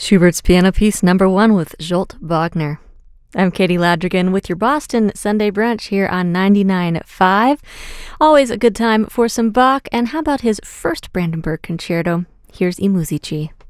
Schubert's Piano Piece number 1 with Zsolt Wagner. I'm Katie Ladrigan with your Boston Sunday Brunch here on 99.5. Always a good time for some Bach, and how about his first Brandenburg Concerto? Here's I Musici.